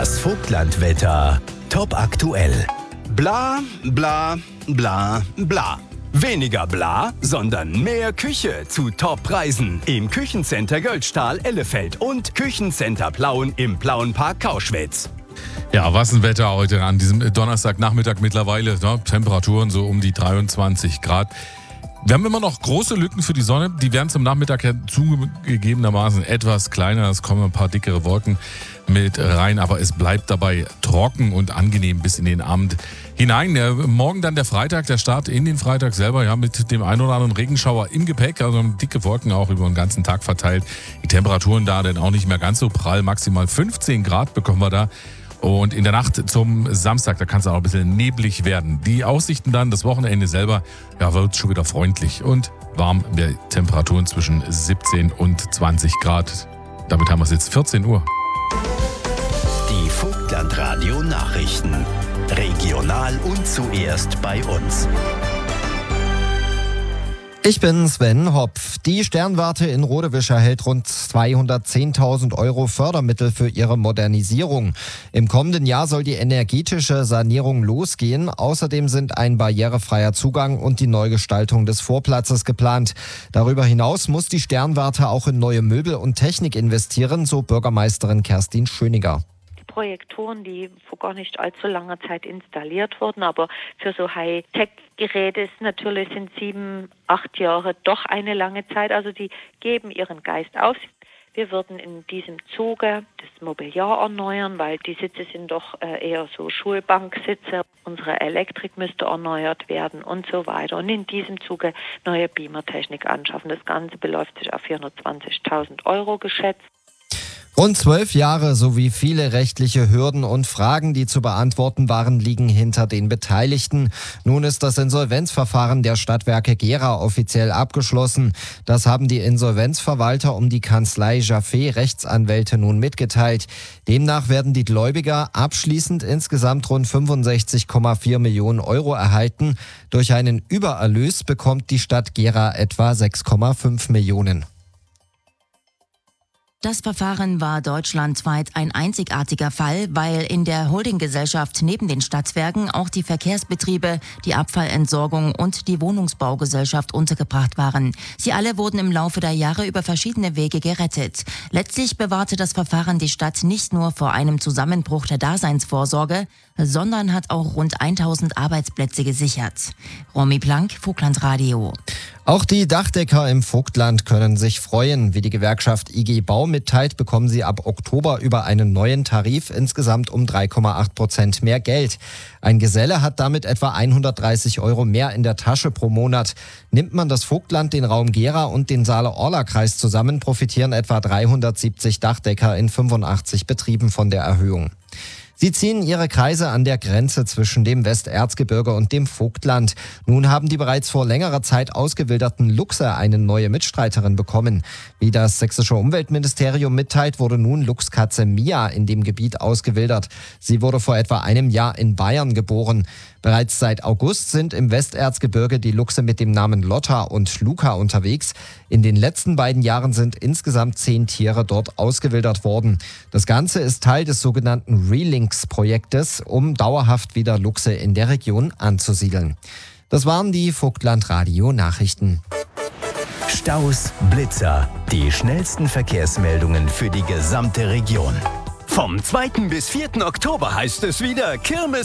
Das Vogtlandwetter. Top aktuell. Bla, bla, bla, bla. Weniger bla, sondern mehr Küche zu Top-Preisen im Küchencenter Göldstahl Ellefeld und Küchencenter Plauen im Plauenpark Kauschwitz. Ja, was ein Wetter heute an diesem Donnerstagnachmittag mittlerweile. Ne? Temperaturen so um die 23 Grad. Wir haben immer noch große Lücken für die Sonne. Die werden zum Nachmittag ja zugegebenermaßen etwas kleiner. Es kommen ein paar dickere Wolken mit rein, aber es bleibt dabei trocken und angenehm bis in den Abend hinein. Morgen dann der Freitag, der Start in den Freitag selber, ja, mit dem ein oder anderen Regenschauer im Gepäck, also dicke Wolken auch über den ganzen Tag verteilt. Die Temperaturen da dann auch nicht mehr ganz so prall, maximal 15 Grad bekommen wir da. Und in der Nacht zum Samstag, da kann es auch ein bisschen neblig werden. Die Aussichten dann, das Wochenende selber, ja, wird schon wieder freundlich und warm. Die Temperaturen zwischen 17 und 20 Grad. Damit haben wir es jetzt 14 Uhr. Die Vogtlandradio Nachrichten. Regional und zuerst bei uns. Ich bin Sven Hopf. Die Sternwarte in Rodewisch erhält rund 210.000 € Fördermittel für ihre Modernisierung. Im kommenden Jahr soll die energetische Sanierung losgehen. Außerdem sind ein barrierefreier Zugang und die Neugestaltung des Vorplatzes geplant. Darüber hinaus muss die Sternwarte auch in neue Möbel und Technik investieren, so Bürgermeisterin Kerstin Schöniger. Projektoren, die vor gar nicht allzu langer Zeit installiert wurden, aber für so Hightech-Geräte ist natürlich sind 7, 8 Jahre doch eine lange Zeit, also die geben ihren Geist auf. Wir würden in diesem Zuge das Mobiliar erneuern, weil die Sitze sind doch eher so Schulbanksitze. Unsere Elektrik müsste erneuert werden und so weiter. Und in diesem Zuge neue Beamertechnik anschaffen. Das Ganze beläuft sich auf 420.000 € geschätzt. Rund 12 Jahre sowie viele rechtliche Hürden und Fragen, die zu beantworten waren, liegen hinter den Beteiligten. Nun ist das Insolvenzverfahren der Stadtwerke Gera offiziell abgeschlossen. Das haben die Insolvenzverwalter um die Kanzlei Jaffé Rechtsanwälte nun mitgeteilt. Demnach werden die Gläubiger abschließend insgesamt rund 65,4 Millionen € erhalten. Durch einen Übererlös bekommt die Stadt Gera etwa 6,5 Millionen. Das Verfahren war deutschlandweit ein einzigartiger Fall, weil in der Holdinggesellschaft neben den Stadtwerken auch die Verkehrsbetriebe, die Abfallentsorgung und die Wohnungsbaugesellschaft untergebracht waren. Sie alle wurden im Laufe der Jahre über verschiedene Wege gerettet. Letztlich bewahrte das Verfahren die Stadt nicht nur vor einem Zusammenbruch der Daseinsvorsorge, sondern hat auch rund 1000 Arbeitsplätze gesichert. Romy Plank, Vogtlandradio. Auch die Dachdecker im Vogtland können sich freuen. Wie die Gewerkschaft IG Bau mitteilt, bekommen sie ab Oktober über einen neuen Tarif insgesamt um 3,8% mehr Geld. Ein Geselle hat damit etwa 130 € mehr in der Tasche pro Monat. Nimmt man das Vogtland, den Raum Gera und den Saale-Orla-Kreis zusammen, profitieren etwa 370 Dachdecker in 85 Betrieben von der Erhöhung. Sie ziehen ihre Kreise an der Grenze zwischen dem Westerzgebirge und dem Vogtland. Nun haben die bereits vor längerer Zeit ausgewilderten Luchse eine neue Mitstreiterin bekommen. Wie das sächsische Umweltministerium mitteilt, wurde nun Luchskatze Mia in dem Gebiet ausgewildert. Sie wurde vor etwa einem Jahr in Bayern geboren. Bereits seit August sind im Westerzgebirge die Luchse mit dem Namen Lotta und Luca unterwegs. In den letzten beiden Jahren sind insgesamt 10 Tiere dort ausgewildert worden. Das Ganze ist Teil des sogenannten Relinks-Projektes, um dauerhaft wieder Luchse in der Region anzusiedeln. Das waren die Vogtlandradio-Nachrichten. Staus, Blitzer, die schnellsten Verkehrsmeldungen für die gesamte Region. Vom 2. bis 4. Oktober heißt es wieder Kirmes